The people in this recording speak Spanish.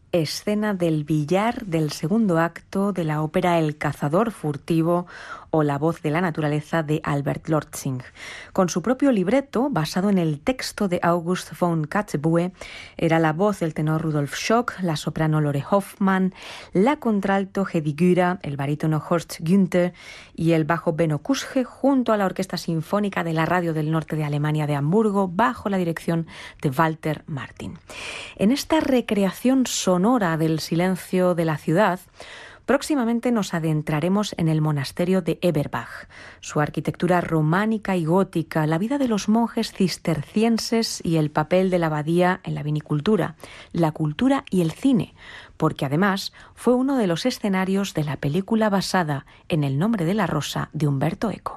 escena del billar del segundo acto de la ópera El cazador furtivo o La voz de la naturaleza de Albert Lortzing. Con su propio libreto, basado en el texto de August von Kotzebue, era la voz del tenor Rudolf Schock, la soprano Lore Hoffmann, la contralto Hedy Güra, el barítono Horst Günther y el bajo Benno Kusche, junto a la Orquesta Sinfónica de la Radio del Norte de Alemania de Hamburgo, bajo la dirección de Walter Martin. En esta recreación sonora del silencio de la ciudad, próximamente nos adentraremos en el monasterio de Eberbach, su arquitectura románica y gótica, la vida de los monjes cistercienses y el papel de la abadía en la vinicultura, la cultura y el cine, porque además fue uno de los escenarios de la película basada en El nombre de la rosa de Umberto Eco.